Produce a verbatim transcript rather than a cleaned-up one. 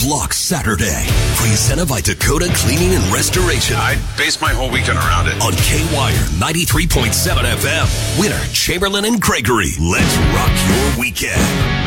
Block Saturday. Presented by Dakota Cleaning and Restoration. I based my whole weekend around it. On K-Wire ninety-three point seven F M. Winner, Chamberlain and Gregory. Let's rock your weekend.